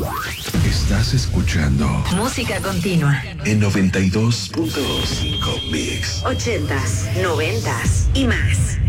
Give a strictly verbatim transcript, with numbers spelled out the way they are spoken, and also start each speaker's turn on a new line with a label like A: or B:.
A: Estás escuchando
B: Música continua
A: en noventa y dos punto cinco Mix.
B: ochentas, noventas y más.